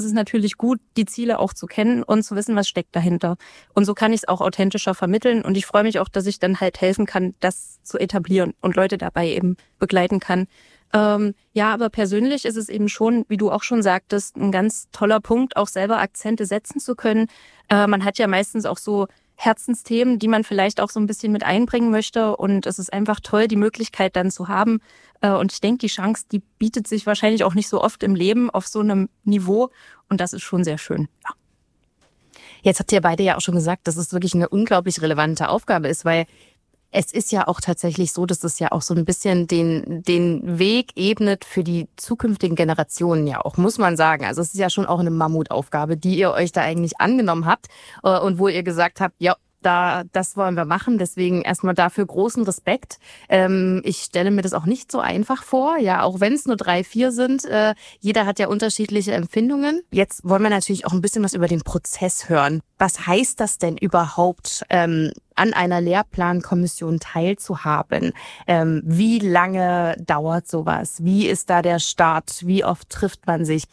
Es ist natürlich gut, die Ziele auch zu kennen und zu wissen, was steckt dahinter. Und so kann ich es auch authentischer vermitteln. Und ich freue mich auch, dass ich dann halt helfen kann, das zu etablieren und Leute dabei eben begleiten kann. Ja, aber persönlich ist es eben schon, wie du auch schon sagtest, ein ganz toller Punkt, auch selber Akzente setzen zu können. Man hat ja meistens auch so Herzensthemen, die man vielleicht auch so ein bisschen mit einbringen möchte. Und es ist einfach toll, die Möglichkeit dann zu haben. Und ich denke, die Chance, die bietet sich wahrscheinlich auch nicht so oft im Leben auf so einem Niveau. Und das ist schon sehr schön. Ja. Jetzt habt ihr beide ja auch schon gesagt, dass es wirklich eine unglaublich relevante Aufgabe ist, weil es ist ja auch tatsächlich so, dass es ja auch so ein bisschen den Weg ebnet für die zukünftigen Generationen ja auch, muss man sagen. Also es ist ja schon auch eine Mammutaufgabe, die ihr euch da eigentlich angenommen habt und wo ihr gesagt habt, ja, das wollen wir machen. Deswegen erstmal dafür großen Respekt. Ich stelle mir das auch nicht so einfach vor, ja, auch wenn es nur 3, 4 sind. Jeder hat ja unterschiedliche Empfindungen. Jetzt wollen wir natürlich auch ein bisschen was über den Prozess hören. Was heißt das denn überhaupt, an einer Lehrplankommission teilzuhaben? Wie lange dauert sowas? Wie ist da der Start? Wie oft trifft man sich?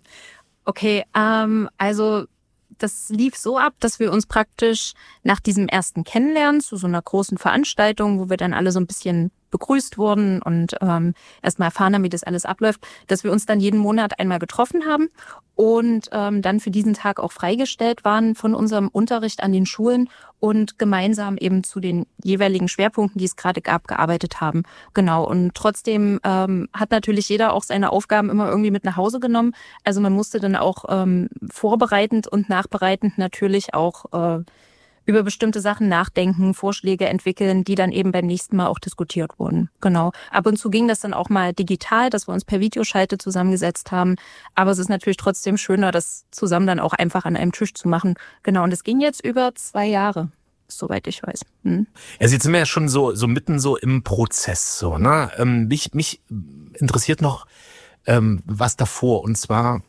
Okay, also das lief so ab, dass wir uns praktisch nach diesem ersten Kennenlernen zu so einer großen Veranstaltung, wo wir dann alle so ein bisschen begrüßt wurden und erstmal erfahren haben, wie das alles abläuft, dass wir uns dann jeden Monat einmal getroffen haben und dann für diesen Tag auch freigestellt waren von unserem Unterricht an den Schulen und gemeinsam eben zu den jeweiligen Schwerpunkten, die es gerade gab, gearbeitet haben. Genau, und trotzdem hat natürlich jeder auch seine Aufgaben immer irgendwie mit nach Hause genommen. Also man musste dann auch vorbereitend und nachbereitend natürlich auch über bestimmte Sachen nachdenken, Vorschläge entwickeln, die dann eben beim nächsten Mal auch diskutiert wurden. Genau. Ab und zu ging das dann auch mal digital, dass wir uns per Videoschalte zusammengesetzt haben. Aber es ist natürlich trotzdem schöner, das zusammen dann auch einfach an einem Tisch zu machen. Genau. Und es ging jetzt über 2 Jahre, soweit ich weiß. Also jetzt sind wir ja schon so mitten so im Prozess, so, ne? Mich interessiert noch was davor, und zwar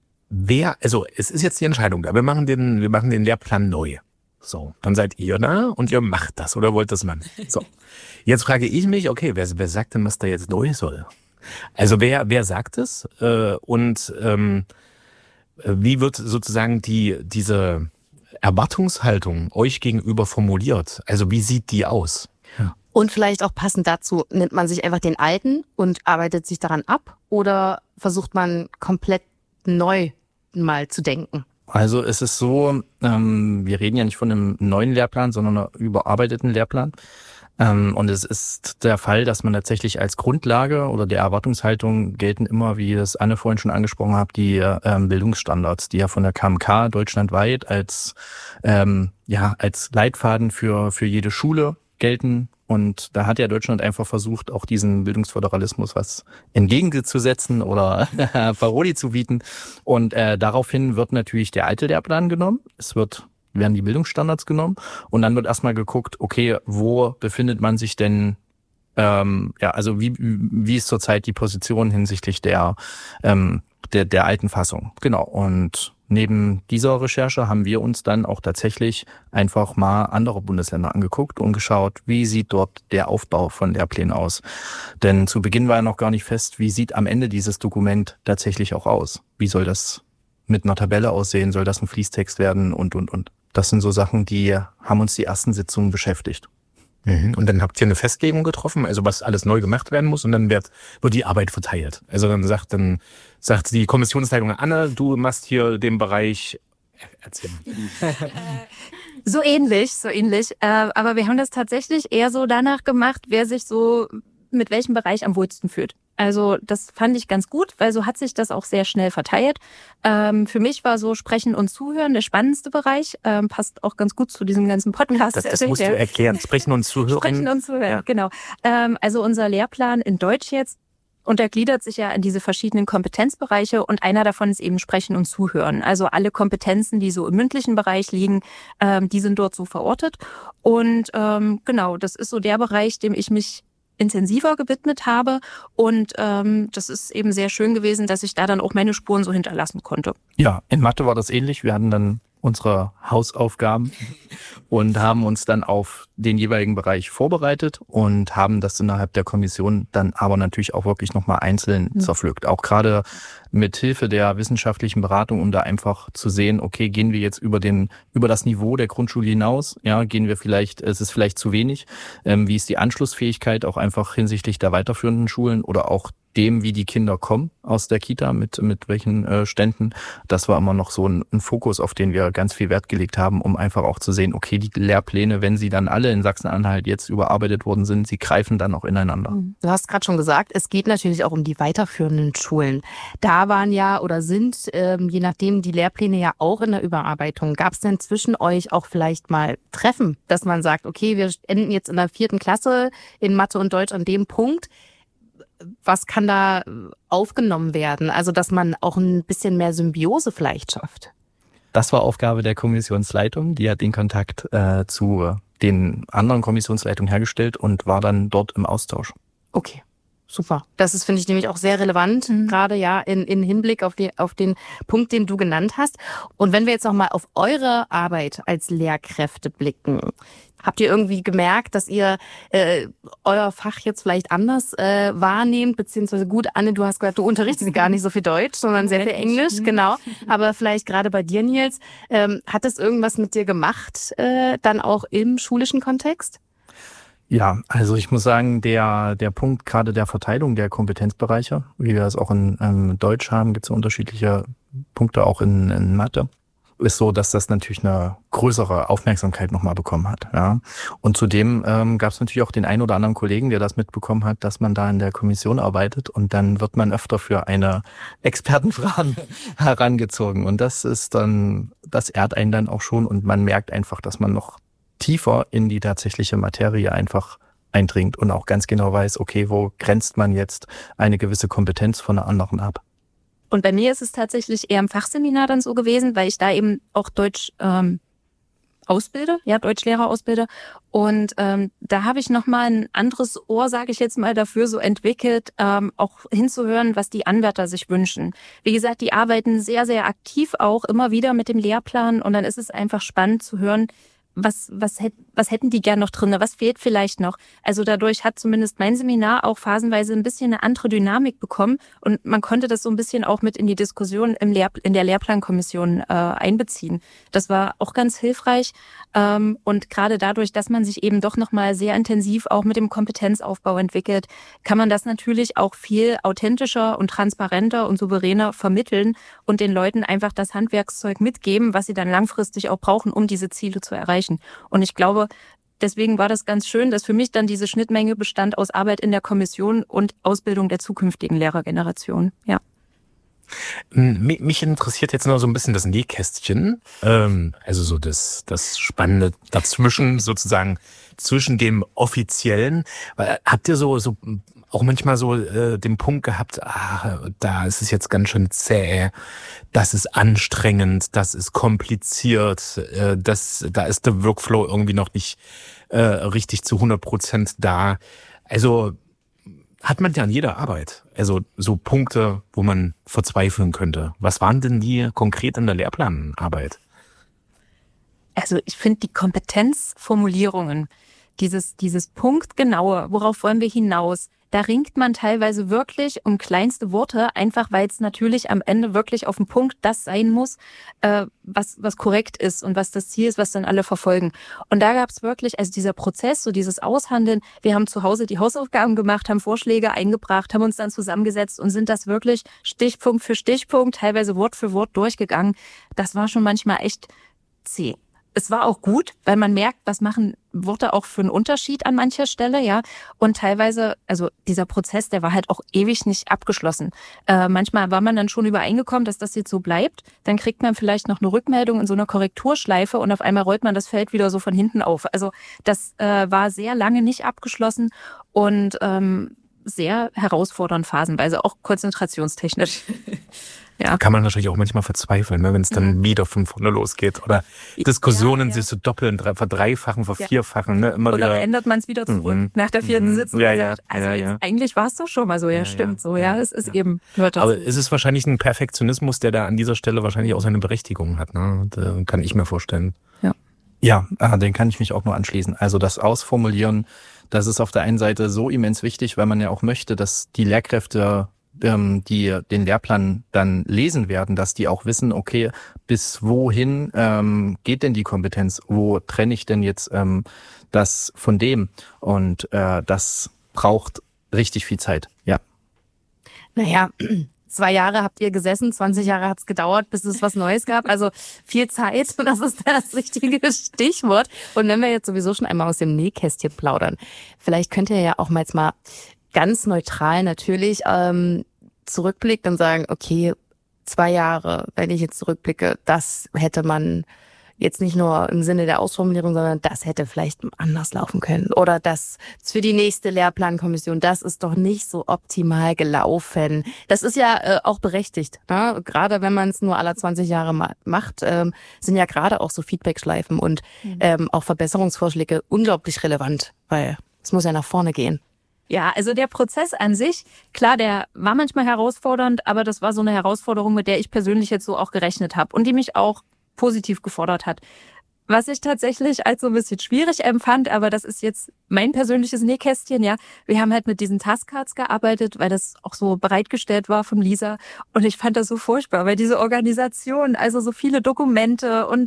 also es ist jetzt die Entscheidung da. Wir machen den Lehrplan neu. So, dann seid ihr da und ihr macht das oder wollt das machen. So, jetzt frage ich mich, okay, wer sagt denn, was da jetzt neu soll? Also wer sagt es und wie wird sozusagen diese Erwartungshaltung euch gegenüber formuliert? Also wie sieht die aus? Ja. Und vielleicht auch passend dazu, nimmt man sich einfach den alten und arbeitet sich daran ab oder versucht man komplett neu mal zu denken? Also es ist so, wir reden ja nicht von einem neuen Lehrplan, sondern einem überarbeiteten Lehrplan. Und es ist der Fall, dass man tatsächlich als Grundlage oder der Erwartungshaltung gelten immer, wie das Anne vorhin schon angesprochen hat, die Bildungsstandards, die ja von der KMK deutschlandweit als Leitfaden für jede Schule gelten. Und da hat ja Deutschland einfach versucht, auch diesen Bildungsföderalismus was entgegenzusetzen oder Paroli zu bieten. Und daraufhin wird natürlich der alte Lehrplan genommen. Werden die Bildungsstandards genommen. Und dann wird erstmal geguckt, okay, wo befindet man sich denn, also wie ist zurzeit die Position hinsichtlich der alten Fassung. Genau. Und neben dieser Recherche haben wir uns dann auch tatsächlich einfach mal andere Bundesländer angeguckt und geschaut, wie sieht dort der Aufbau von Lehrplänen aus. Denn zu Beginn war ja noch gar nicht fest, wie sieht am Ende dieses Dokument tatsächlich auch aus. Wie soll das mit einer Tabelle aussehen? Soll das ein Fließtext werden? Und. Das sind so Sachen, die haben uns die ersten Sitzungen beschäftigt. Und dann habt ihr eine Festlegung getroffen, also was alles neu gemacht werden muss, und dann wird die Arbeit verteilt. Also dann sagt die Kommissionsleitung, Anne, du machst hier den Bereich, erzähl. So ähnlich. Aber wir haben das tatsächlich eher so danach gemacht, wer sich so mit welchem Bereich am wohlsten fühlt. Also das fand ich ganz gut, weil so hat sich das auch sehr schnell verteilt. Für mich war so Sprechen und Zuhören der spannendste Bereich. Passt auch ganz gut zu diesem ganzen Podcast. Das musst du erklären. Sprechen und Zuhören. Sprechen und Zuhören, ja. Genau. Also unser Lehrplan in Deutsch jetzt untergliedert sich ja in diese verschiedenen Kompetenzbereiche und einer davon ist eben Sprechen und Zuhören. Also alle Kompetenzen, die so im mündlichen Bereich liegen, die sind dort so verortet. Und genau, das ist so der Bereich, dem ich mich intensiver gewidmet habe und das ist eben sehr schön gewesen, dass ich da dann auch meine Spuren so hinterlassen konnte. Ja, in Mathe war das ähnlich. Wir hatten dann unsere Hausaufgaben und haben uns dann auf den jeweiligen Bereich vorbereitet und haben das innerhalb der Kommission dann aber natürlich auch wirklich nochmal einzeln zerpflückt. Auch gerade mit Hilfe der wissenschaftlichen Beratung, um da einfach zu sehen, okay, gehen wir jetzt über das Niveau der Grundschule hinaus? Ja, ist es vielleicht zu wenig? Wie ist die Anschlussfähigkeit auch einfach hinsichtlich der weiterführenden Schulen oder auch dem, wie die Kinder kommen aus der Kita, mit welchen Ständen. Das war immer noch so ein Fokus, auf den wir ganz viel Wert gelegt haben, um einfach auch zu sehen, okay, die Lehrpläne, wenn sie dann alle in Sachsen-Anhalt jetzt überarbeitet worden sind, sie greifen dann auch ineinander. Du hast gerade schon gesagt, es geht natürlich auch um die weiterführenden Schulen. Da waren ja oder sind, je nachdem, die Lehrpläne ja auch in der Überarbeitung. Gab es denn zwischen euch auch vielleicht mal Treffen, dass man sagt, okay, wir enden jetzt in der 4. Klasse in Mathe und Deutsch an dem Punkt. Was kann da aufgenommen werden? Also, dass man auch ein bisschen mehr Symbiose vielleicht schafft. Das war Aufgabe der Kommissionsleitung. Die hat den Kontakt zu den anderen Kommissionsleitungen hergestellt und war dann dort im Austausch. Okay, super. Das ist, finde ich, nämlich auch sehr relevant, gerade ja in Hinblick auf den Punkt, den du genannt hast. Und wenn wir jetzt nochmal auf eure Arbeit als Lehrkräfte blicken, habt ihr irgendwie gemerkt, dass ihr euer Fach jetzt vielleicht anders wahrnehmt, beziehungsweise gut, Anne, du hast gesagt, du unterrichtest gar nicht so viel Deutsch, sondern sehr viel Englisch, genau. Aber vielleicht gerade bei dir, Nils, hat das irgendwas mit dir gemacht, dann auch im schulischen Kontext? Ja, also ich muss sagen, der Punkt gerade der Verteilung der Kompetenzbereiche, wie wir das auch in Deutsch haben, gibt es unterschiedliche Punkte auch in Mathe. Ist so, dass das natürlich eine größere Aufmerksamkeit nochmal bekommen hat. Ja. Und zudem gab es natürlich auch den einen oder anderen Kollegen, der das mitbekommen hat, dass man da in der Kommission arbeitet und dann wird man öfter für eine Expertenfrage herangezogen. Und das ehrt einen dann auch schon und man merkt einfach, dass man noch tiefer in die tatsächliche Materie einfach eindringt und auch ganz genau weiß, okay, wo grenzt man jetzt eine gewisse Kompetenz von einer anderen ab. Und bei mir ist es tatsächlich eher im Fachseminar dann so gewesen, weil ich da eben auch Deutsch ausbilde, ja, Deutschlehrer ausbilde. Und da habe ich nochmal ein anderes Ohr, sage ich jetzt mal, dafür so entwickelt, auch hinzuhören, was die Anwärter sich wünschen. Wie gesagt, die arbeiten sehr, sehr aktiv auch immer wieder mit dem Lehrplan und dann ist es einfach spannend zu hören, was hätten die gern noch drin? Was fehlt vielleicht noch? Also dadurch hat zumindest mein Seminar auch phasenweise ein bisschen eine andere Dynamik bekommen und man konnte das so ein bisschen auch mit in die Diskussion in der Lehrplankommission einbeziehen. Das war auch ganz hilfreich und gerade dadurch, dass man sich eben doch nochmal sehr intensiv auch mit dem Kompetenzaufbau entwickelt, kann man das natürlich auch viel authentischer und transparenter und souveräner vermitteln und den Leuten einfach das Handwerkszeug mitgeben, was sie dann langfristig auch brauchen, um diese Ziele zu erreichen. Und ich glaube, deswegen war das ganz schön, dass für mich dann diese Schnittmenge bestand aus Arbeit in der Kommission und Ausbildung der zukünftigen Lehrergeneration. Ja. Mich interessiert jetzt noch so ein bisschen das Nähkästchen, also so das Spannende dazwischen, sozusagen zwischen dem Offiziellen. Habt ihr so auch manchmal so den Punkt gehabt, da ist es jetzt ganz schön zäh, das ist anstrengend, das ist kompliziert, da ist der Workflow irgendwie noch nicht richtig zu 100% da. Also hat man ja an jeder Arbeit, also so Punkte, wo man verzweifeln könnte. Was waren denn die konkret in der Lehrplanarbeit? Also ich finde die Kompetenzformulierungen, dieses Punktgenaue, worauf wollen wir hinaus, da ringt man teilweise wirklich um kleinste Worte, einfach weil es natürlich am Ende wirklich auf den Punkt das sein muss, was korrekt ist und was das Ziel ist, was dann alle verfolgen. Und da gab es wirklich, also dieser Prozess, so dieses Aushandeln, wir haben zu Hause die Hausaufgaben gemacht, haben Vorschläge eingebracht, haben uns dann zusammengesetzt und sind das wirklich Stichpunkt für Stichpunkt, teilweise Wort für Wort durchgegangen. Das war schon manchmal echt zäh. Es war auch gut, weil man merkt, was machen Worte auch für einen Unterschied an mancher Stelle, ja. Und teilweise, also dieser Prozess, der war halt auch ewig nicht abgeschlossen. Manchmal war man dann schon übereingekommen, dass das jetzt so bleibt. Dann kriegt man vielleicht noch eine Rückmeldung in so einer Korrekturschleife und auf einmal rollt man das Feld wieder so von hinten auf. Also das war sehr lange nicht abgeschlossen und sehr herausfordernd phasenweise, auch konzentrationstechnisch. Ja. Kann man natürlich auch manchmal verzweifeln, ne, wenn es dann wieder von vorne losgeht oder Diskussionen sich so doppeln, verdreifachen, vervierfachen. Ne, immer oder wieder. ändert man es wieder zurück nach der 4. Sitzung. Ja. Eigentlich war es doch schon mal so, stimmt so, es ist eben, hört dazu. Aber es ist wahrscheinlich ein Perfektionismus, der da an dieser Stelle wahrscheinlich auch seine Berechtigung hat. Ne? Da kann ich mir vorstellen. Ja, den kann ich mich auch nur anschließen. Also das Ausformulieren, das ist auf der einen Seite so immens wichtig, weil man ja auch möchte, dass die Lehrkräfte, die den Lehrplan dann lesen werden, dass die auch wissen, okay, bis wohin geht denn die Kompetenz? Wo trenne ich denn jetzt das von dem? Und das braucht richtig viel Zeit, ja. Naja, 2 Jahre habt ihr gesessen, 20 Jahre hat's gedauert, bis es was Neues gab. Also viel Zeit, das ist das richtige Stichwort. Und wenn wir jetzt sowieso schon einmal aus dem Nähkästchen plaudern, vielleicht könnt ihr ja auch mal jetzt mal ganz neutral natürlich zurückblicken und sagen, okay, 2 Jahre, wenn ich jetzt zurückblicke, das hätte man jetzt nicht nur im Sinne der Ausformulierung, sondern das hätte vielleicht anders laufen können. Oder das für die nächste Lehrplankommission, das ist doch nicht so optimal gelaufen. Das ist ja auch berechtigt. Ne? Gerade wenn man es nur alle 20 Jahre macht, sind ja gerade auch so Feedbackschleifen und auch Verbesserungsvorschläge unglaublich relevant, weil es muss ja nach vorne gehen. Ja, also der Prozess an sich, klar, der war manchmal herausfordernd, aber das war so eine Herausforderung, mit der ich persönlich jetzt so auch gerechnet habe und die mich auch positiv gefordert hat. Was ich tatsächlich als so ein bisschen schwierig empfand, aber das ist jetzt mein persönliches Nähkästchen, ja. Wir haben halt mit diesen Taskcards gearbeitet, weil das auch so bereitgestellt war vom Lisa. Und ich fand das so furchtbar, weil diese Organisation, also so viele Dokumente und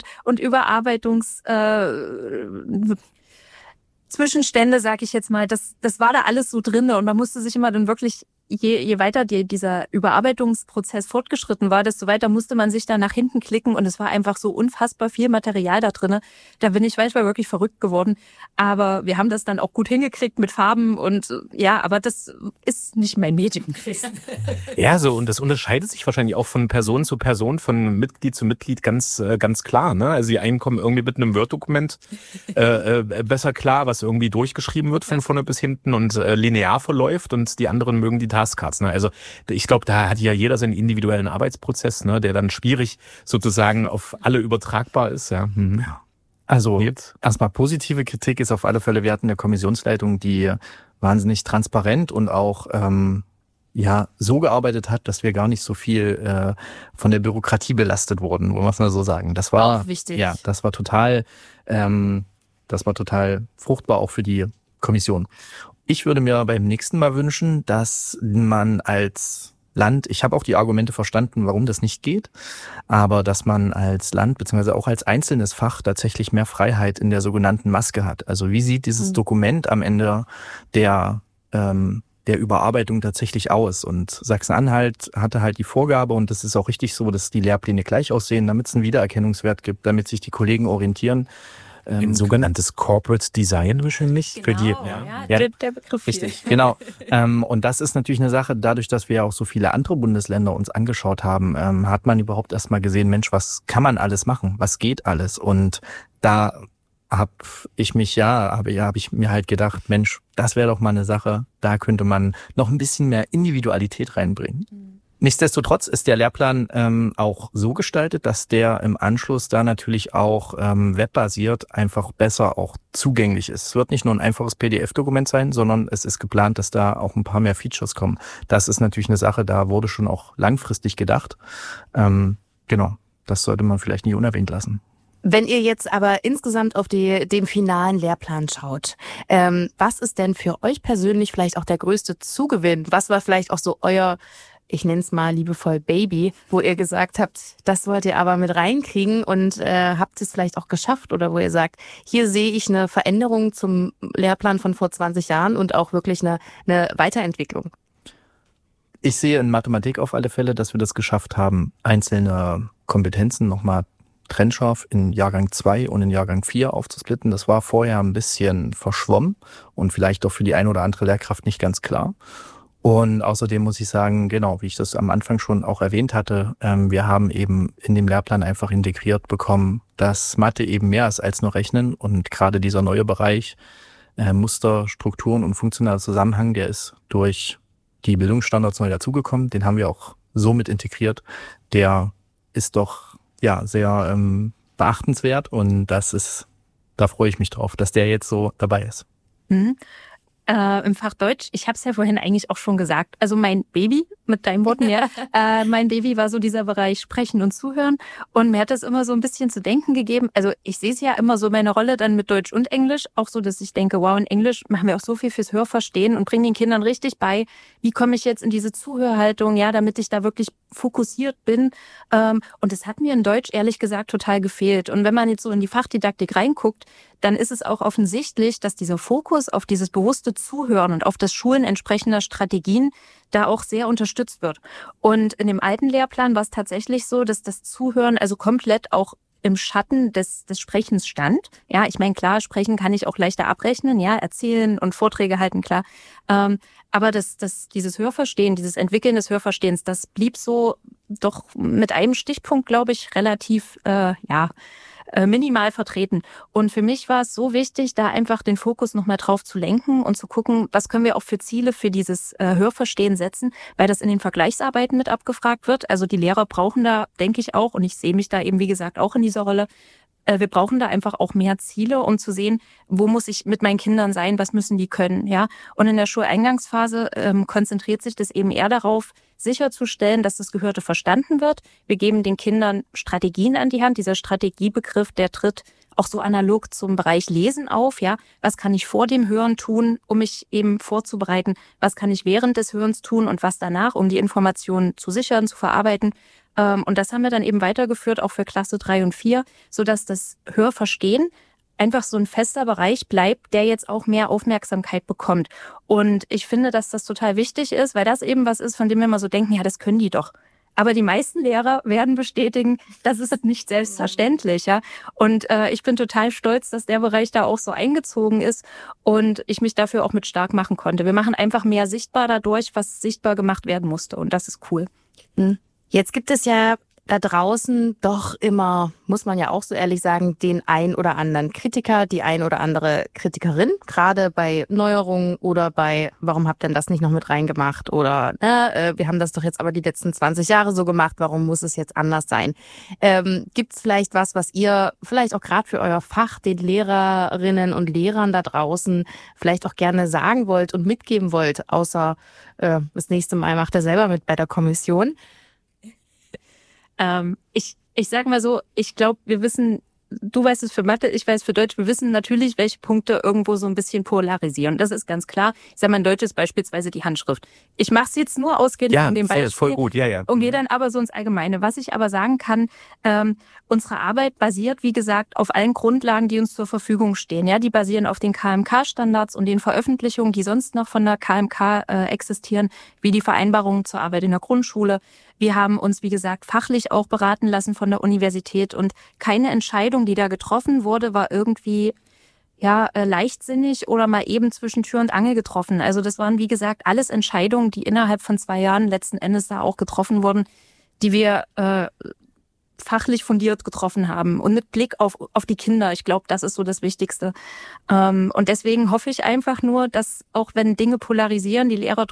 Zwischenstände, sag ich jetzt mal, das war da alles so drinne und man musste sich immer dann wirklich, je weiter dieser Überarbeitungsprozess fortgeschritten war, desto weiter musste man sich da nach hinten klicken und es war einfach so unfassbar viel Material da drinne. Da bin ich manchmal wirklich verrückt geworden, aber wir haben das dann auch gut hingekriegt mit Farben und ja, aber das ist nicht mein Medium gewesen. Ja, so, und das unterscheidet sich wahrscheinlich auch von Person zu Person, von Mitglied zu Mitglied ganz klar, ne? Also die einen kommen irgendwie mit einem Word-Dokument besser klar, was irgendwie durchgeschrieben wird von vorne bis hinten und linear verläuft und die anderen mögen die Taskcards. Ne? Also ich glaube, da hat ja jeder seinen individuellen Arbeitsprozess, ne, der dann schwierig sozusagen auf alle übertragbar ist. Ja. Also erstmal positive Kritik ist auf alle Fälle, wir hatten eine Kommissionsleitung, die wahnsinnig transparent und auch so gearbeitet hat, dass wir gar nicht so viel von der Bürokratie belastet wurden, wollen wir es mal so sagen. Das war auch wichtig. Ja, das war total fruchtbar auch für die Kommission. Ich würde mir beim nächsten Mal wünschen, dass man als Land, ich habe auch die Argumente verstanden, warum das nicht geht, aber dass man als Land beziehungsweise auch als einzelnes Fach tatsächlich mehr Freiheit in der sogenannten Maske hat. Also wie sieht dieses Dokument am Ende der Überarbeitung tatsächlich aus? Und Sachsen-Anhalt hatte halt die Vorgabe, und das ist auch richtig so, dass die Lehrpläne gleich aussehen, damit es einen Wiedererkennungswert gibt, damit sich die Kollegen orientieren. Ein sogenanntes Corporate Design wahrscheinlich. Genau, der Begriff richtig, genau. Und das ist natürlich eine Sache, dadurch, dass wir auch so viele andere Bundesländer uns angeschaut haben, hat man überhaupt erstmal gesehen, Mensch, was kann man alles machen? Was geht alles? Und da habe ich mir halt gedacht, Mensch, das wäre doch mal eine Sache, da könnte man noch ein bisschen mehr Individualität reinbringen. Nichtsdestotrotz ist der Lehrplan auch so gestaltet, dass der im Anschluss da natürlich auch webbasiert einfach besser auch zugänglich ist. Es wird nicht nur ein einfaches PDF-Dokument sein, sondern es ist geplant, dass da auch ein paar mehr Features kommen. Das ist natürlich eine Sache, da wurde schon auch langfristig gedacht. Genau, das sollte man vielleicht nicht unerwähnt lassen. Wenn ihr jetzt aber insgesamt auf den finalen Lehrplan schaut, was ist denn für euch persönlich vielleicht auch der größte Zugewinn? Was war vielleicht auch so euer, ich nenne es mal liebevoll Baby, wo ihr gesagt habt, das wollt ihr aber mit reinkriegen und habt es vielleicht auch geschafft, oder wo ihr sagt, hier sehe ich eine Veränderung zum Lehrplan von vor 20 Jahren und auch wirklich eine Weiterentwicklung? Ich sehe in Mathematik auf alle Fälle, dass wir das geschafft haben, einzelne Kompetenzen nochmal trennscharf in Jahrgang 2 und in Jahrgang 4 aufzusplitten. Das war vorher ein bisschen verschwommen und vielleicht auch für die eine oder andere Lehrkraft nicht ganz klar. Und außerdem muss ich sagen, genau, wie ich das am Anfang schon auch erwähnt hatte, wir haben eben in dem Lehrplan einfach integriert bekommen, dass Mathe eben mehr ist als nur Rechnen. Und gerade dieser neue Bereich Muster, Strukturen und funktionaler Zusammenhang, der ist durch die Bildungsstandards neu dazugekommen. Den haben wir auch so mit integriert, der ist doch ja sehr beachtenswert und da freue ich mich drauf, dass der jetzt so dabei ist. Mhm. Im Fach Deutsch, ich habe es ja vorhin eigentlich auch schon gesagt, also mein Baby, mit deinen Worten, ja, mein Baby war so dieser Bereich Sprechen und Zuhören und mir hat das immer so ein bisschen zu denken gegeben. Also ich sehe es ja immer so meine Rolle dann mit Deutsch und Englisch, auch so, dass ich denke, wow, in Englisch machen wir auch so viel fürs Hörverstehen und bringen den Kindern richtig bei, wie komme ich jetzt in diese Zuhörhaltung, ja, damit ich da wirklich fokussiert bin. Und das hat mir in Deutsch ehrlich gesagt total gefehlt. Und wenn man jetzt so in die Fachdidaktik reinguckt, dann ist es auch offensichtlich, dass dieser Fokus auf dieses bewusste Zuhören und auf das Schulen entsprechender Strategien da auch sehr unterstützt wird. Und in dem alten Lehrplan war es tatsächlich so, dass das Zuhören also komplett auch im Schatten des Sprechens stand. Ja, ich meine, klar, sprechen kann ich auch leichter abrechnen, ja, erzählen und Vorträge halten, klar. Aber dieses Hörverstehen, dieses Entwickeln des Hörverstehens, das blieb so doch mit einem Stichpunkt, glaube ich, relativ, minimal vertreten. Und für mich war es so wichtig, da einfach den Fokus nochmal drauf zu lenken und zu gucken, was können wir auch für Ziele für dieses Hörverstehen setzen, weil das in den Vergleichsarbeiten mit abgefragt wird. Also die Lehrer brauchen da, denke ich auch, und ich sehe mich da eben, wie gesagt, auch in dieser Rolle, wir brauchen da einfach auch mehr Ziele, um zu sehen, wo muss ich mit meinen Kindern sein, was müssen die können, ja. Und in der Schuleingangsphase konzentriert sich das eben eher darauf, sicherzustellen, dass das Gehörte verstanden wird. Wir geben den Kindern Strategien an die Hand. Dieser Strategiebegriff, der tritt auch so analog zum Bereich Lesen auf, ja. Was kann ich vor dem Hören tun, um mich eben vorzubereiten? Was kann ich während des Hörens tun und was danach, um die Informationen zu sichern, zu verarbeiten? Und das haben wir dann eben weitergeführt, auch für Klasse 3 und 4, sodass das Hörverstehen einfach so ein fester Bereich bleibt, der jetzt auch mehr Aufmerksamkeit bekommt. Und ich finde, dass das total wichtig ist, weil das eben was ist, von dem wir immer so denken, ja, das können die doch. Aber die meisten Lehrer werden bestätigen, das ist nicht selbstverständlich, ja. Und ich bin total stolz, dass der Bereich da auch so eingezogen ist und ich mich dafür auch mit stark machen konnte. Wir machen einfach mehr sichtbar dadurch, was sichtbar gemacht werden musste. Und das ist cool. Jetzt gibt es ja da draußen doch immer, muss man ja auch so ehrlich sagen, den ein oder anderen Kritiker, die ein oder andere Kritikerin, gerade bei Neuerungen oder bei, warum habt ihr denn das nicht noch mit reingemacht? Oder wir haben das doch jetzt aber die letzten 20 Jahre so gemacht, warum muss es jetzt anders sein? Gibt es vielleicht was ihr vielleicht auch gerade für euer Fach den Lehrerinnen und Lehrern da draußen vielleicht auch gerne sagen wollt und mitgeben wollt, außer das nächste Mal macht ihr selber mit bei der Kommission? Ich sage mal so, ich glaube, wir wissen, du weißt es für Mathe, ich weiß für Deutsch, wir wissen natürlich, welche Punkte irgendwo so ein bisschen polarisieren. Das ist ganz klar. Ich sage mal, in Deutsch ist beispielsweise die Handschrift. Ich mache es jetzt nur ausgehend von dem Beispiel. Ja, ist voll gut, ja. Und gehe dann aber so ins Allgemeine. Was ich aber sagen kann, unsere Arbeit basiert, wie gesagt, auf allen Grundlagen, die uns zur Verfügung stehen. Ja, die basieren auf den KMK-Standards und den Veröffentlichungen, die sonst noch von der KMK existieren, wie die Vereinbarungen zur Arbeit in der Grundschule. Wir haben uns, wie gesagt, fachlich auch beraten lassen von der Universität und keine Entscheidung, die da getroffen wurde, war irgendwie leichtsinnig oder mal eben zwischen Tür und Angel getroffen. Also das waren, wie gesagt, alles Entscheidungen, die innerhalb von 2 Jahren letzten Endes da auch getroffen wurden, die wir fachlich fundiert getroffen haben und mit Blick auf die Kinder. Ich glaube, das ist so das Wichtigste. Und deswegen hoffe ich einfach nur, dass auch wenn Dinge polarisieren, die Lehrer,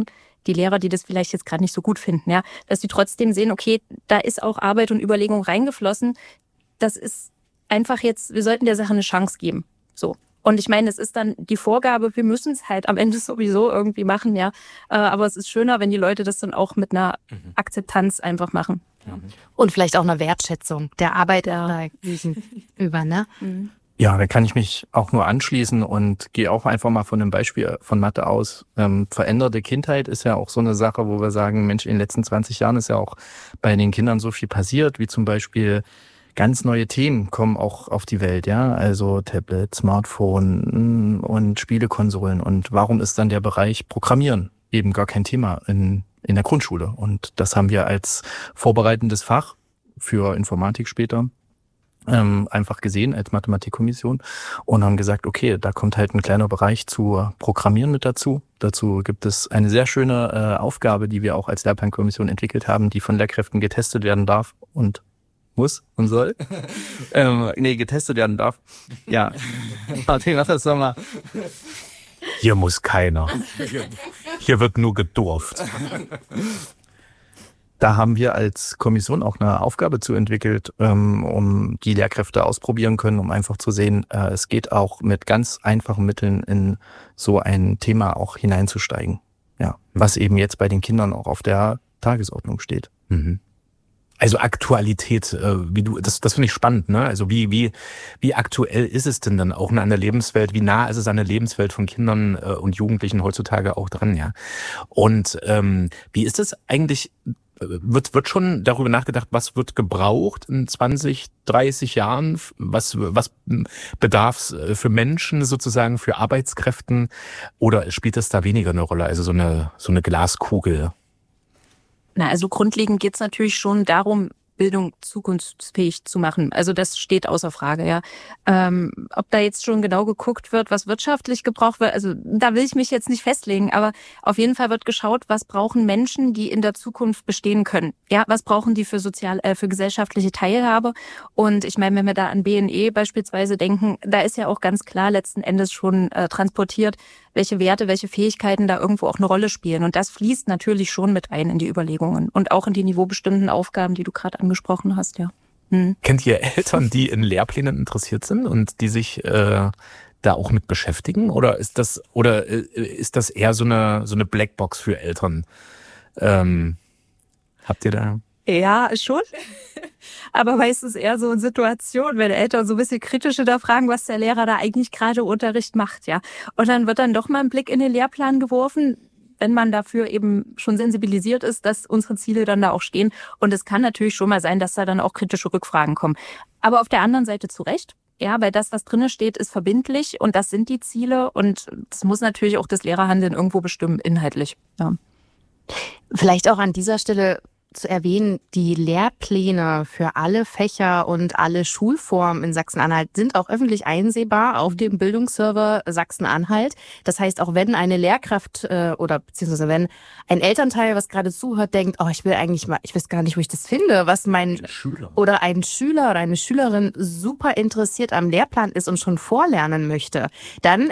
die das vielleicht jetzt gerade nicht so gut finden, ja, dass die trotzdem sehen, okay, da ist auch Arbeit und Überlegung reingeflossen. Das ist einfach jetzt, wir sollten der Sache eine Chance geben. So. Und ich meine, es ist dann die Vorgabe, wir müssen es halt am Ende sowieso irgendwie machen, ja. Aber es ist schöner, wenn die Leute das dann auch mit einer Akzeptanz einfach machen. Und vielleicht auch einer Wertschätzung der Arbeit über, ne? Ja, da kann ich mich auch nur anschließen und gehe auch einfach mal von einem Beispiel von Mathe aus. Veränderte Kindheit ist ja auch so eine Sache, wo wir sagen, Mensch, in den letzten 20 Jahren ist ja auch bei den Kindern so viel passiert, wie zum Beispiel ganz neue Themen kommen auch auf die Welt, ja, also Tablet, Smartphone und Spielekonsolen. Und warum ist dann der Bereich Programmieren eben gar kein Thema in der Grundschule? Und das haben wir als vorbereitendes Fach für Informatik später einfach gesehen als Mathematikkommission und haben gesagt, okay, da kommt halt ein kleiner Bereich zu Programmieren mit dazu. Dazu gibt es eine sehr schöne Aufgabe, die wir auch als Lehrplankommission entwickelt haben, die von Lehrkräften getestet werden darf und muss und soll. Getestet werden darf. Ja. Martin, mach das doch mal. Hier muss keiner. Hier wird nur gedurft. Da haben wir als Kommission auch eine Aufgabe zu entwickelt, um die Lehrkräfte ausprobieren können, um einfach zu sehen, es geht auch mit ganz einfachen Mitteln in so ein Thema auch hineinzusteigen. Ja, was eben jetzt bei den Kindern auch auf der Tagesordnung steht. Mhm. Also Aktualität, das finde ich spannend, ne? Also wie aktuell ist es denn dann auch an der Lebenswelt? Wie nah ist es an der Lebenswelt von Kindern und Jugendlichen heutzutage auch dran, ja? Und wie ist es eigentlich? Wird schon darüber nachgedacht, was wird gebraucht in 20, 30 Jahren? Was bedarf es für Menschen sozusagen, für Arbeitskräften? Oder spielt das da weniger eine Rolle? Also so eine Glaskugel? Na, also grundlegend geht's natürlich schon darum, Bildung zukunftsfähig zu machen. Also das steht außer Frage, ja. Ob da jetzt schon genau geguckt wird, was wirtschaftlich gebraucht wird, also da will ich mich jetzt nicht festlegen, aber auf jeden Fall wird geschaut, was brauchen Menschen, die in der Zukunft bestehen können. Ja, was brauchen die für für gesellschaftliche Teilhabe? Und ich meine, wenn wir da an BNE beispielsweise denken, da ist ja auch ganz klar letzten Endes schon transportiert, welche Werte, welche Fähigkeiten da irgendwo auch eine Rolle spielen. Und das fließt natürlich schon mit ein in die Überlegungen und auch in die niveaubestimmten Aufgaben, die du gerade angesprochen hast, ja. Kennt ihr Eltern, die in Lehrplänen interessiert sind und die sich da auch mit beschäftigen? Oder ist das eher so eine Blackbox für Eltern? Habt ihr da? Ja, schon. Aber meistens eher so in Situationen, wenn Eltern so ein bisschen kritisch hinterfragen, was der Lehrer da eigentlich gerade im Unterricht macht, ja. Und dann wird dann doch mal ein Blick in den Lehrplan geworfen, wenn man dafür eben schon sensibilisiert ist, dass unsere Ziele dann da auch stehen. Und es kann natürlich schon mal sein, dass da dann auch kritische Rückfragen kommen. Aber auf der anderen Seite zu Recht. Ja, weil das, was drinnen steht, ist verbindlich und das sind die Ziele. Und das muss natürlich auch das Lehrerhandeln irgendwo bestimmen, inhaltlich. Ja. Vielleicht auch an dieser Stelle zu erwähnen, die Lehrpläne für alle Fächer und alle Schulformen in Sachsen-Anhalt sind auch öffentlich einsehbar auf dem Bildungsserver Sachsen-Anhalt. Das heißt, auch wenn eine Lehrkraft oder beziehungsweise wenn ein Elternteil, was gerade zuhört, denkt, oh, ich weiß gar nicht, wo ich das finde, was mein Schüler oder ein Schüler oder eine Schülerin super interessiert am Lehrplan ist und schon vorlernen möchte, dann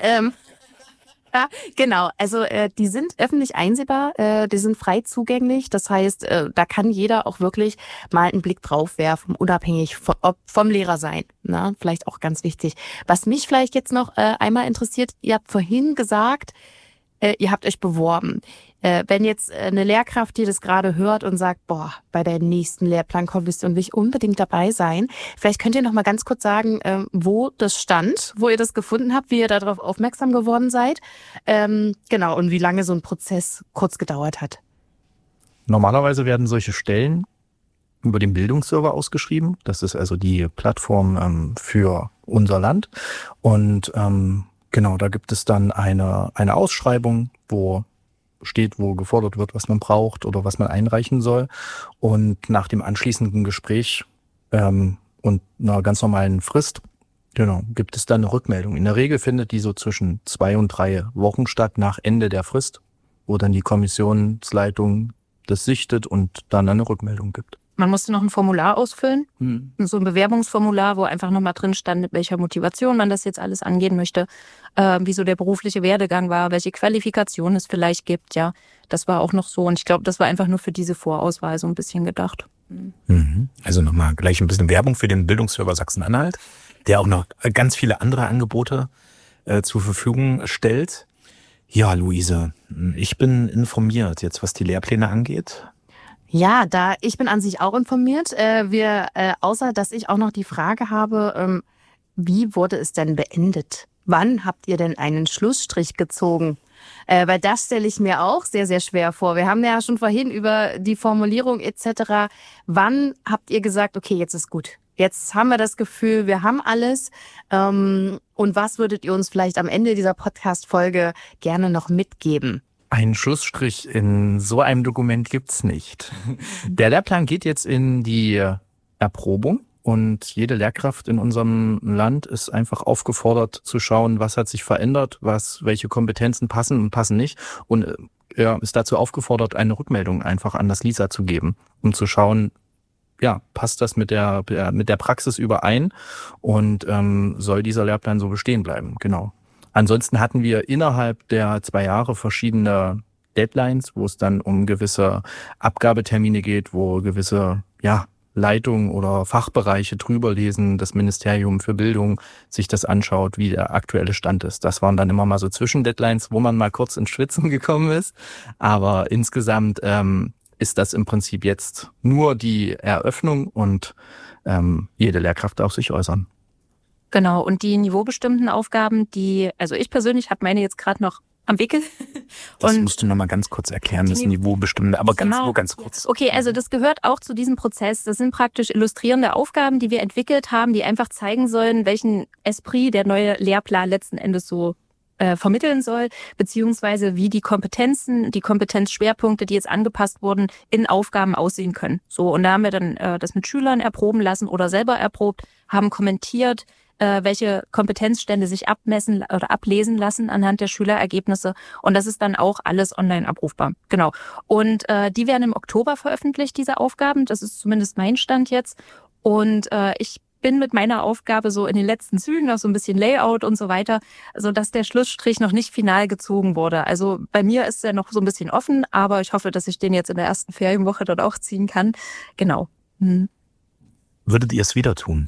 ja, genau. Also die sind öffentlich einsehbar, die sind frei zugänglich. Das heißt, da kann jeder auch wirklich mal einen Blick drauf werfen, unabhängig vom Lehrer sein. Na, vielleicht auch ganz wichtig. Was mich vielleicht jetzt noch einmal interessiert, ihr habt vorhin gesagt, ihr habt euch beworben. Wenn jetzt eine Lehrkraft, die das gerade hört und sagt, boah, bei der nächsten Lehrplankommission will ich unbedingt dabei sein. Vielleicht könnt ihr noch mal ganz kurz sagen, wo das stand, wo ihr das gefunden habt, wie ihr darauf aufmerksam geworden seid. Genau, und wie lange so ein Prozess kurz gedauert hat. Normalerweise werden solche Stellen über den Bildungsserver ausgeschrieben. Das ist also die Plattform für unser Land. Und genau, da gibt es dann eine Ausschreibung, wo steht, wo gefordert wird, was man braucht oder was man einreichen soll. Und nach dem anschließenden Gespräch und einer ganz normalen Frist, genau, gibt es dann eine Rückmeldung. In der Regel findet die so zwischen 2 und 3 Wochen statt, nach Ende der Frist, wo dann die Kommissionsleitung das sichtet und dann eine Rückmeldung gibt. Man musste noch ein Formular ausfüllen, so ein Bewerbungsformular, wo einfach nochmal drin stand, mit welcher Motivation man das jetzt alles angehen möchte, wie so der berufliche Werdegang war, welche Qualifikation es vielleicht gibt, ja. Das war auch noch so und ich glaube, das war einfach nur für diese Vorauswahl so ein bisschen gedacht. Also nochmal gleich ein bisschen Werbung für den Bildungsserver Sachsen-Anhalt, der auch noch ganz viele andere Angebote zur Verfügung stellt. Ja, Luise, ich bin informiert jetzt, was die Lehrpläne angeht. Ja, ich bin an sich auch informiert. Außer dass ich auch noch die Frage habe, wie wurde es denn beendet? Wann habt ihr denn einen Schlussstrich gezogen? Weil das stelle ich mir auch sehr, sehr schwer vor. Wir haben ja schon vorhin über die Formulierung etc. Wann habt ihr gesagt, okay, jetzt ist gut. Jetzt haben wir das Gefühl, wir haben alles. Und was würdet ihr uns vielleicht am Ende dieser Podcast-Folge gerne noch mitgeben? Einen Schlussstrich in so einem Dokument gibt's nicht. Der Lehrplan geht jetzt in die Erprobung und jede Lehrkraft in unserem Land ist einfach aufgefordert zu schauen, was hat sich verändert, welche Kompetenzen passen und passen nicht und ist dazu aufgefordert, eine Rückmeldung einfach an das LISA zu geben, um zu schauen, ja, passt das mit der Praxis überein und soll dieser Lehrplan so bestehen bleiben, genau. Ansonsten hatten wir innerhalb der 2 Jahre verschiedene Deadlines, wo es dann um gewisse Abgabetermine geht, wo gewisse Leitungen oder Fachbereiche drüber lesen, das Ministerium für Bildung sich das anschaut, wie der aktuelle Stand ist. Das waren dann immer mal so Zwischendeadlines, wo man mal kurz ins Schwitzen gekommen ist. Aber insgesamt ist das im Prinzip jetzt nur die Eröffnung und jede Lehrkraft darf sich äußern. Genau, und die niveaubestimmten Aufgaben, also ich persönlich habe meine jetzt gerade noch am Wickel. Das musst du nochmal ganz kurz erklären, das Niveaubestimmte, aber ganz kurz. Okay, also das gehört auch zu diesem Prozess. Das sind praktisch illustrierende Aufgaben, die wir entwickelt haben, die einfach zeigen sollen, welchen Esprit der neue Lehrplan letzten Endes so vermitteln soll, beziehungsweise wie die Kompetenzen, die Kompetenzschwerpunkte, die jetzt angepasst wurden, in Aufgaben aussehen können. So, und da haben wir dann das mit Schülern erproben lassen oder selber erprobt, haben kommentiert, welche Kompetenzstände sich abmessen oder ablesen lassen anhand der Schülerergebnisse. Und das ist dann auch alles online abrufbar. Genau. Und die werden im Oktober veröffentlicht, diese Aufgaben. Das ist zumindest mein Stand jetzt. Und ich bin mit meiner Aufgabe so in den letzten Zügen, noch so ein bisschen Layout und so weiter, sodass der Schlussstrich noch nicht final gezogen wurde. Also bei mir ist er noch so ein bisschen offen, aber ich hoffe, dass ich den jetzt in der ersten Ferienwoche dort auch ziehen kann. Genau. Würdet ihr es wieder tun?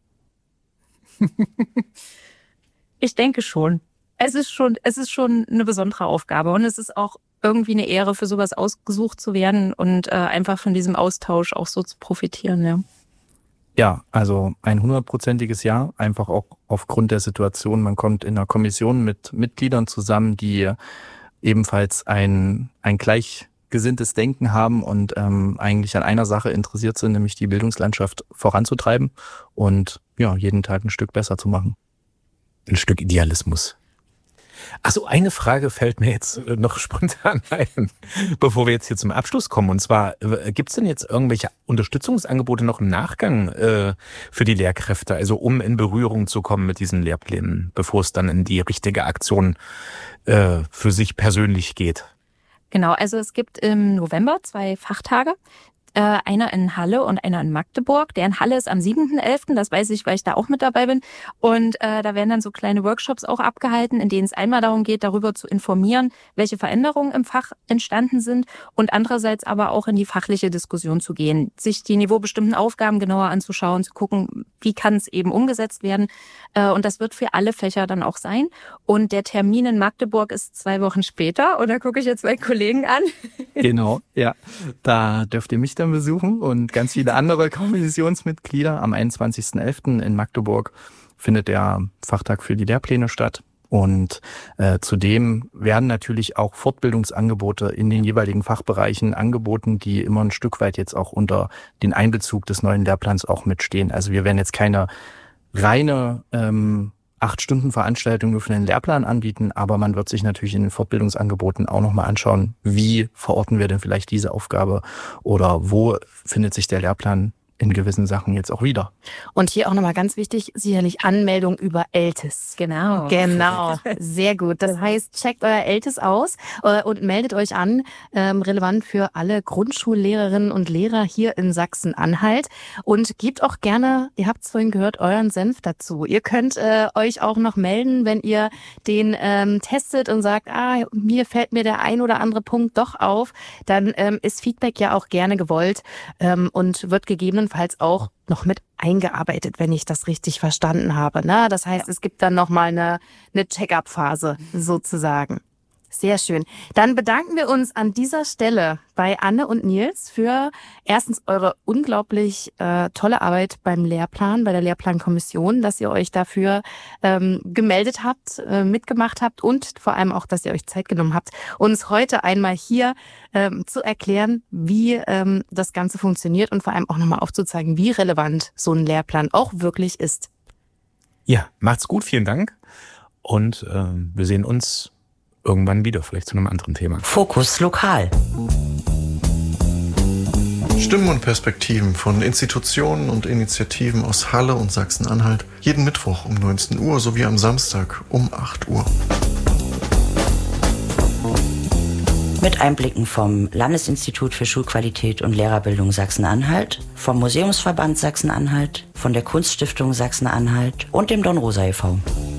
Ich denke schon. Es ist schon eine besondere Aufgabe und es ist auch irgendwie eine Ehre, für sowas ausgesucht zu werden und einfach von diesem Austausch auch so zu profitieren. Ja. Ja, also ein 100%iges Ja, einfach auch aufgrund der Situation. Man kommt in einer Kommission mit Mitgliedern zusammen, die ebenfalls ein gleichgesinntes Denken haben und eigentlich an einer Sache interessiert sind, nämlich die Bildungslandschaft voranzutreiben und jeden Tag ein Stück besser zu machen. Ein Stück Idealismus. Achso, eine Frage fällt mir jetzt noch spontan ein, bevor wir jetzt hier zum Abschluss kommen. Und zwar, gibt es denn jetzt irgendwelche Unterstützungsangebote noch im Nachgang für die Lehrkräfte, also um in Berührung zu kommen mit diesen Lehrplänen, bevor es dann in die richtige Aktion für sich persönlich geht? Genau, also es gibt im November 2 Fachtage. Einer in Halle und einer in Magdeburg. Der in Halle ist am 7.11., das weiß ich, weil ich da auch mit dabei bin. Und da werden dann so kleine Workshops auch abgehalten, in denen es einmal darum geht, darüber zu informieren, welche Veränderungen im Fach entstanden sind und andererseits aber auch in die fachliche Diskussion zu gehen, sich die niveaubestimmten Aufgaben genauer anzuschauen, zu gucken, wie kann es eben umgesetzt werden. Und das wird für alle Fächer dann auch sein. Und der Termin in Magdeburg ist 2 Wochen später. Und da gucke ich jetzt meinen Kollegen an. Genau, ja. Da dürft ihr mich dann besuchen und ganz viele andere Kommissionsmitglieder. Am 21.11. in Magdeburg findet der Fachtag für die Lehrpläne statt. Und zudem werden natürlich auch Fortbildungsangebote in den jeweiligen Fachbereichen angeboten, die immer ein Stück weit jetzt auch unter den Einbezug des neuen Lehrplans auch mitstehen. Also wir werden jetzt keine reine 8-Stunden-Veranstaltung nur für den Lehrplan anbieten, aber man wird sich natürlich in den Fortbildungsangeboten auch nochmal anschauen, wie verorten wir denn vielleicht diese Aufgabe oder wo findet sich der Lehrplan in gewissen Sachen jetzt auch wieder. Und hier auch nochmal ganz wichtig, sicherlich Anmeldung über ELTIS. Genau. Sehr gut. Das heißt, checkt euer ELTIS aus und meldet euch an, relevant für alle Grundschullehrerinnen und Lehrer hier in Sachsen-Anhalt und gebt auch gerne, ihr habt es vorhin gehört, euren Senf dazu. Ihr könnt euch auch noch melden, wenn ihr den testet und sagt, mir fällt mir der ein oder andere Punkt doch auf, dann ist Feedback ja auch gerne gewollt und wird gegebenenfalls auch noch mit eingearbeitet, wenn ich das richtig verstanden habe. Na, das heißt, es gibt dann nochmal eine Check-up-Phase sozusagen. Sehr schön. Dann bedanken wir uns an dieser Stelle bei Anne und Nils für erstens eure unglaublich tolle Arbeit beim Lehrplan, bei der Lehrplankommission, dass ihr euch dafür gemeldet habt, mitgemacht habt und vor allem auch, dass ihr euch Zeit genommen habt, uns heute einmal hier zu erklären, wie das Ganze funktioniert und vor allem auch nochmal aufzuzeigen, wie relevant so ein Lehrplan auch wirklich ist. Ja, macht's gut, vielen Dank und wir sehen uns irgendwann wieder, vielleicht zu einem anderen Thema. Fokus Lokal. Stimmen und Perspektiven von Institutionen und Initiativen aus Halle und Sachsen-Anhalt. Jeden Mittwoch um 19 Uhr sowie am Samstag um 8 Uhr. Mit Einblicken vom Landesinstitut für Schulqualität und Lehrerbildung Sachsen-Anhalt, vom Museumsverband Sachsen-Anhalt, von der Kunststiftung Sachsen-Anhalt und dem Don Rosa e.V.